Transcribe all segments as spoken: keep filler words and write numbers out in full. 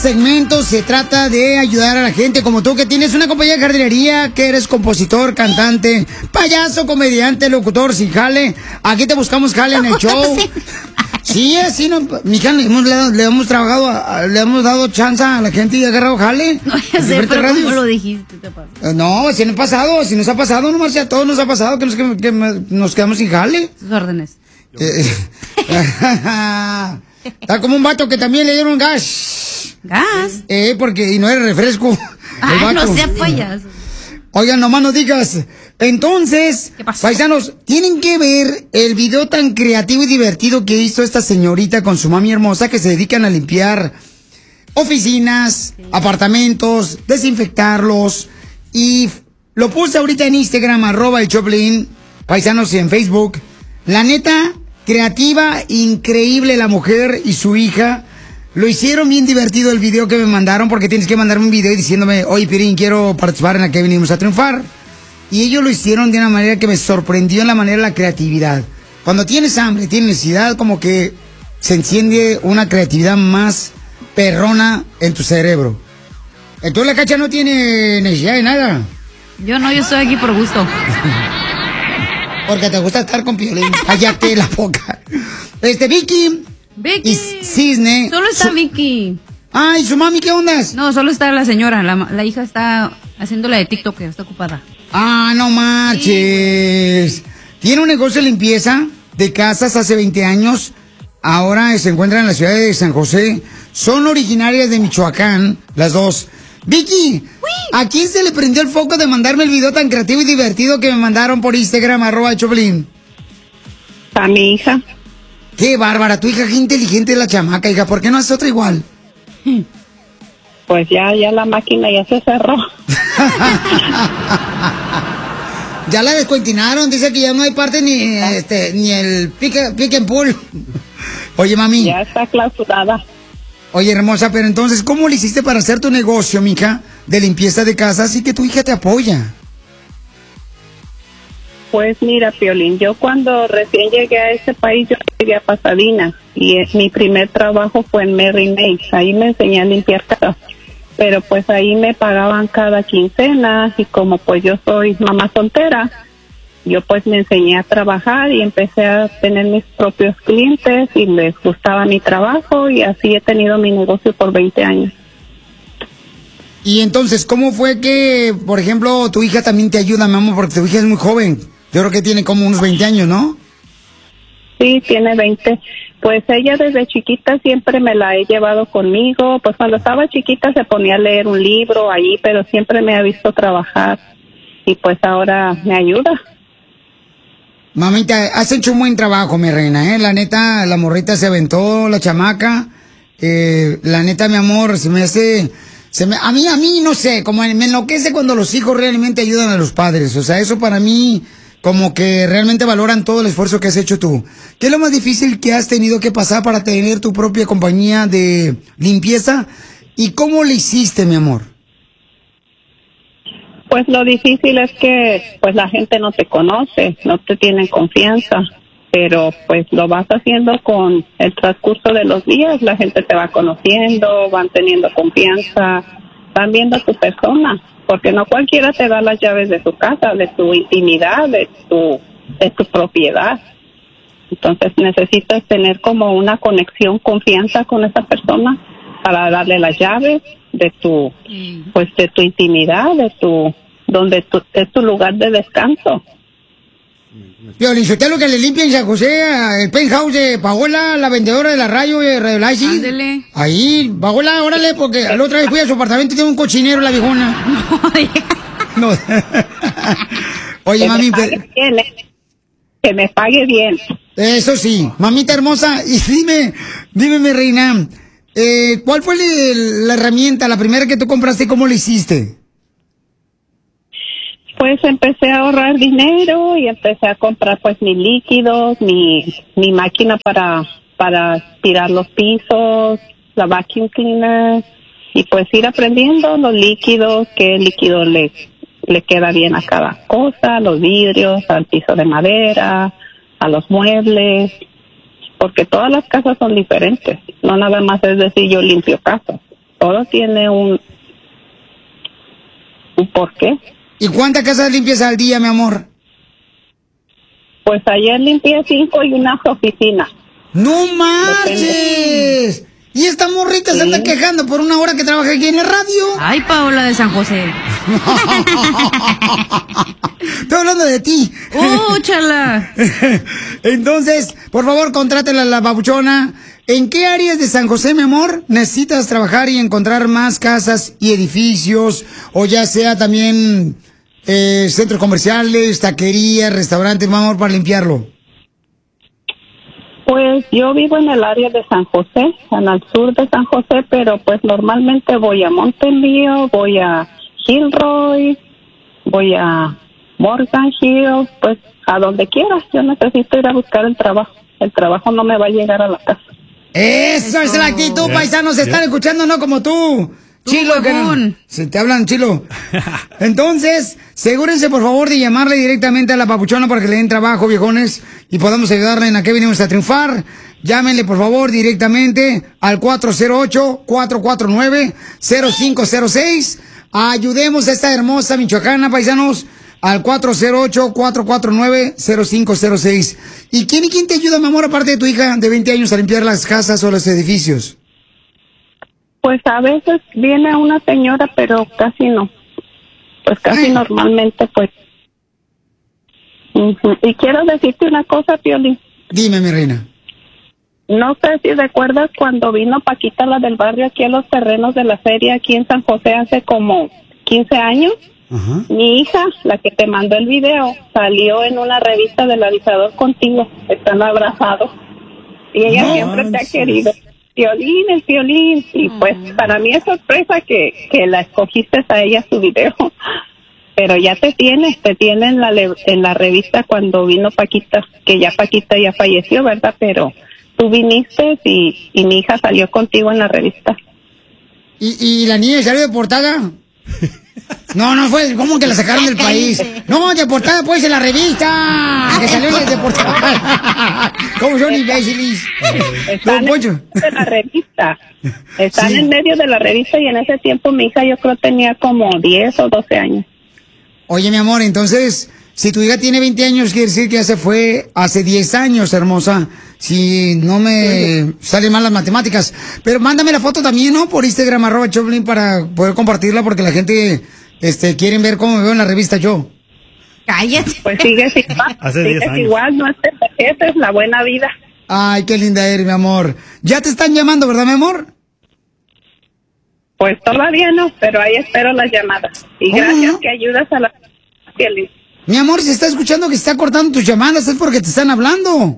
segmento se trata de ayudar a la gente como tú, que tienes una compañía de jardinería, que eres compositor, cantante, payaso, comediante, locutor, sin jale. Aquí te buscamos jale en el show. Sí, así no, mija, le hemos, le, le hemos trabajado, a, le hemos dado chance a la gente y ha agarrado jale. No, ya sé, pero radios. ¿Cómo lo dijiste? ¿Te pasa? Uh, no, si no ha pasado, si nos ha pasado, nomás ya a todos nos ha pasado que nos, que, que nos quedamos sin jale. Sus órdenes. Eh, Está como un vato que también le dieron gas. ¿Gas? Eh, porque, y no era refresco. Ah, no sea payaso. Oigan, nomás no digas. Entonces, paisanos, tienen que ver el video tan creativo y divertido que hizo esta señorita con su mami hermosa, que se dedican a limpiar oficinas, sí, apartamentos, desinfectarlos. Y lo puse ahorita en Instagram, arroba el Choplin, paisanos, y en Facebook. La neta, creativa, increíble la mujer y su hija. Lo hicieron bien divertido el video que me mandaron, porque tienes que mandarme un video diciéndome, oye, Piolín, quiero participar en la que venimos a triunfar. Y ellos lo hicieron de una manera que me sorprendió en la manera de la creatividad. Cuando tienes hambre, tienes necesidad, como que se enciende una creatividad más perrona en tu cerebro. Entonces la Cacha no tiene necesidad de nada. Yo no, yo estoy aquí por gusto. Porque te gusta estar con Piolín. Cállate la boca. Este, Vicky. Vicky. Y Cisne. Solo está su... Vicky. Ay, ¿su mami qué ondas? No, solo está la señora. La, la hija está haciendo la de TikTok, que está ocupada. Ah, no marches. Sí. Tiene un negocio de limpieza de casas hace veinte años. Ahora se encuentra en la ciudad de San José. Son originarias de Michoacán, las dos. Vicky, ¡uy! ¿A quién se le prendió el foco de mandarme el video tan creativo y divertido que me mandaron por Instagram, arroba Choplin? A mi hija. Qué bárbara, tu hija, qué inteligente es la chamaca, hija. ¿Por qué no hace otra igual? Pues ya, ya la máquina ya se cerró. Ya la descuentinaron, dice que ya no hay parte ni este ni el pick, pick and pull. Oye, mami. Ya está clausurada. Oye, hermosa, pero entonces, ¿cómo le hiciste para hacer tu negocio, mija, de limpieza de casas y que tu hija te apoya? Pues mira, Piolín, yo cuando recién llegué a este país, yo llegué a Pasadena y eh, mi primer trabajo fue en Mary May. Ahí me enseñé a limpiar casas, pero pues ahí me pagaban cada quincena y como pues yo soy mamá soltera, yo pues me enseñé a trabajar y empecé a tener mis propios clientes y les gustaba mi trabajo y así he tenido mi negocio por veinte años. Y entonces, ¿cómo fue que, por ejemplo, tu hija también te ayuda, mi amor? Porque tu hija es muy joven. Yo creo que tiene como unos veinte años, ¿no? Sí, tiene veinte. Pues ella desde chiquita siempre me la he llevado conmigo. Pues cuando estaba chiquita se ponía a leer un libro ahí, pero siempre me ha visto trabajar. Y pues ahora me ayuda. Mamita, has hecho un buen trabajo, mi reina, ¿eh? La neta, la morrita se aventó, la chamaca. Eh, la neta, mi amor, se me hace... Se me, a mí, a mí, no sé, como me enloquece cuando los hijos realmente ayudan a los padres. O sea, eso para mí... como que realmente valoran todo el esfuerzo que has hecho tú. ¿Qué es lo más difícil que has tenido que pasar para tener tu propia compañía de limpieza? ¿Y cómo le hiciste, mi amor? Pues lo difícil es que pues la gente no te conoce, no te tiene confianza, pero pues lo vas haciendo con el transcurso de los días, la gente te va conociendo, van teniendo confianza, van viendo a tu persona. Porque no cualquiera te da las llaves de tu casa, de tu intimidad, de tu, de tu propiedad. Entonces necesitas tener como una conexión, confianza con esa persona para darle las llaves de tu, pues de tu intimidad, de tu, donde tu, es tu lugar de descanso. Piolín, ¿usted lo que le limpia en San José, el penthouse de Paola, la vendedora de la radio de Radio Live? Ándele. Ahí, Paola, órale, porque la otra vez fui a su apartamento y tengo un cochinero, la viejona. No. Oye, que mami, me pague bien, ¿eh? Que me pague bien. Eso sí, mamita hermosa, y dime, dime, mi reina, eh, ¿cuál fue la, la herramienta, la primera que tú compraste, cómo lo hiciste? Pues empecé a ahorrar dinero y empecé a comprar pues mis líquidos, mi, mi máquina para, para tirar los pisos, la vacuum cleaner, y pues ir aprendiendo los líquidos, qué líquido le, le queda bien a cada cosa, los vidrios, al piso de madera, a los muebles, porque todas las casas son diferentes, no nada más es decir yo limpio casas, todo tiene un, un porqué. ¿Y cuántas casas limpias al día, mi amor? Pues ayer limpié cinco y una oficina. ¡No marches! Y esta morrita sí. se anda quejando por una hora que trabaja aquí en la radio. Ay, Paola de San José. Estoy hablando de ti. ¡Oh, chala! Entonces, por favor, contrátela a la babuchona. ¿En qué áreas de San José, mi amor, necesitas trabajar y encontrar más casas y edificios? O ya sea también eh, centros comerciales, taquerías, restaurantes, mi amor, para limpiarlo. Pues yo vivo en el área de San José, en el sur de San José, pero pues normalmente voy a Montemío, voy a Gilroy, voy a Morgan Hill, pues a donde quieras. Yo necesito ir a buscar el trabajo. El trabajo no me va a llegar a la casa. Eso, Eso. es la actitud, yeah. paisanos, se yeah. están escuchando, no como tú. Chilo, que no, se te hablan chilo. Entonces, asegúrense por favor de llamarle directamente a la papuchona para que le den trabajo, viejones, y podamos ayudarle en a qué venimos a triunfar. Llámenle por favor directamente al cuatro cero ocho, cuatro cuatro nueve, cero cinco cero seis. Ayudemos a esta hermosa michoacana, paisanos, al cuatro cero ocho, cuatro cuatro nueve, cero cinco cero seis. ¿Y quién y quién te ayuda, mi amor, aparte de tu hija de veinte años a limpiar las casas o los edificios? Pues a veces viene una señora, pero casi no. Pues casi Ay. normalmente, pues. Uh-huh. Y quiero decirte una cosa, Piolín. Dime, mi reina. No sé si recuerdas cuando vino Paquita, la del barrio, aquí a los terrenos de la feria, aquí en San José, hace como quince años. Uh-huh. Mi hija, la que te mandó el video, salió en una revista del avisador contigo. Están abrazados. Y ella no, siempre te ha querido. Piolín, el Piolín, y pues para mí es sorpresa que, que la escogiste a ella su video, pero ya te tiene, te tiene en la, en la revista cuando vino Paquita, que ya Paquita ya falleció, ¿verdad? Pero tú viniste y, y mi hija salió contigo en la revista. ¿Y, y la niña salió de portada? No, no fue, ¿cómo que la sacaron del país? No, de portada pues en la revista, que salió de portada. ¿Cómo son imbéciles? Están en medio de la revista, están sí. en medio de la revista y en ese tiempo mi hija yo creo tenía como diez o doce años. Oye, mi amor, entonces, si tu hija tiene veinte años, quiere decir que ya se fue hace diez años, hermosa. Si no me salen mal las matemáticas. Pero mándame la foto también, ¿no? Por Instagram, arroba Choplin, para poder compartirla, porque la gente este, quiere ver cómo me veo en la revista yo. Cállate. Pues sigues igual, Hace sigues igual, no estés, esa es la buena vida. Ay, qué linda eres, mi amor. Ya te están llamando, ¿verdad, mi amor? Pues todavía no, pero ahí espero las llamadas. Y gracias no? que ayudas a la... Mi amor, si está escuchando que está cortando tus llamadas, es porque te están hablando.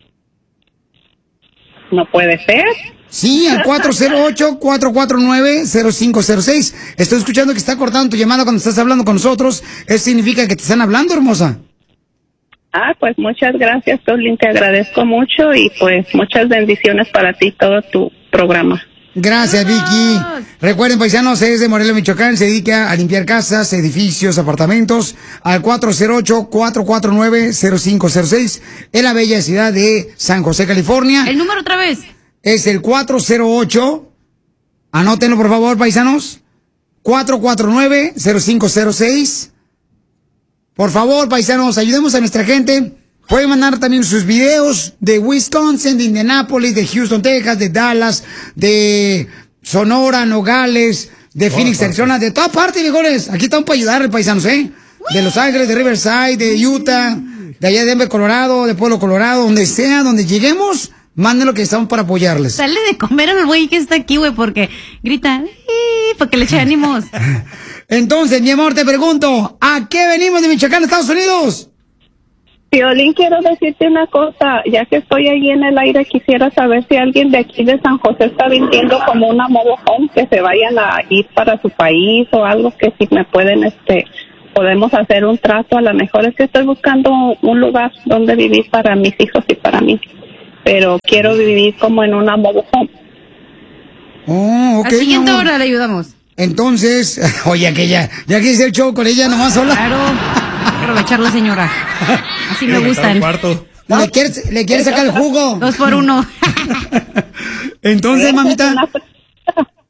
No puede ser. Sí, al cuatro cero ocho, cuatro cuatro nueve, cero cinco cero seis. Estoy escuchando que está cortando tu llamada cuando estás hablando con nosotros. Eso significa que te están hablando, hermosa. Ah, pues muchas gracias, Piolín, te agradezco mucho y pues muchas bendiciones para ti, todo tu programa. Gracias, Vicky. Recuerden, paisanos, es de Morelia, Michoacán, se dedica a limpiar casas, edificios, apartamentos, al cuatro cero ocho, cuatro cuatro nueve, cero cinco cero seis, en la bella ciudad de San José, California. ¿El número otra vez? Es el cuatro cero ocho, anótenlo por favor, paisanos, cuatro cuatro nueve, cero cinco cero seis. Por favor, paisanos, ayudemos a nuestra gente. Pueden mandar también sus videos de Wisconsin, de Indianapolis, de Houston, Texas, de Dallas, de Sonora, Nogales, de oh, Phoenix, Arizona, de toda parte, viejones. Aquí estamos para ayudarle, paisanos, ¿eh? De Los Ángeles, de Riverside, de Utah, de allá de Denver, Colorado, de Pueblo, Colorado, donde sea, donde lleguemos, manden lo que estamos para apoyarles. Sale de comer al güey que está aquí, güey, porque grita, para que le eche ánimos. Entonces, mi amor, te pregunto, ¿a qué venimos de Michoacán, Estados Unidos? Piolín, quiero decirte una cosa, ya que estoy ahí en el aire, quisiera saber si alguien de aquí de San José está vendiendo como una mobile home, que se vayan a ir para su país o algo, que si me pueden, este, podemos hacer un trato. A lo mejor es que estoy buscando un lugar donde vivir para mis hijos y para mí, pero quiero vivir como en una mobile home. Oh, okay, a la siguiente hora le ayudamos. Entonces, oye, que ya, ya que hice el show con ella nomás sola. Claro. Aprovechar la señora. Así me gustan. ¿Le quieres, ¿Le quieres sacar el jugo? Dos por uno. Entonces, mamita.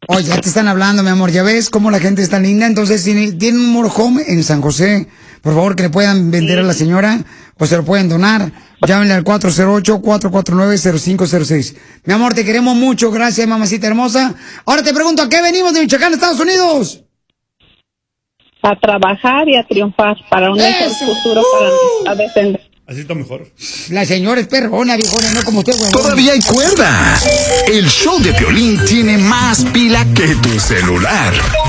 Oye, ya te están hablando, mi amor. Ya ves cómo la gente está linda. Entonces, si tienen un motorhome en San José, por favor, que le puedan vender a la señora o se lo pueden donar. Llámenle al cuatro cero ocho, cuatro cuatro nueve, cero cinco cero seis. Mi amor, te queremos mucho. Gracias, mamacita hermosa. Ahora te pregunto, ¿a qué venimos de Michoacán, Estados Unidos? A trabajar y a triunfar para un mejor futuro para nuestra descendencia. Así está mejor. La señora es perrona, viejona, no como usted, huevón. Todavía hay cuerda. El show de Piolín tiene más pila que tu celular.